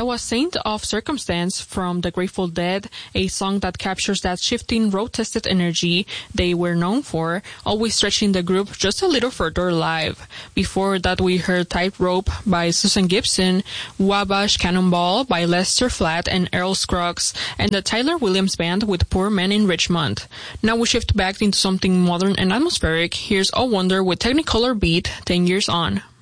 That was Saint of Circumstance from The Grateful Dead, a song that captures that shifting, road-tested energy they were known for, always stretching the group just a little further live. Before that, we heard Tightrope by Susan Gibson, Wabash Cannonball by Lester Flatt and Earl Scruggs, and the Tyler Williams Band with Poor Man in Richmond. Now we shift back into something modern and atmospheric. Here's A Wonder with Technicolor Beat, 10 Years On.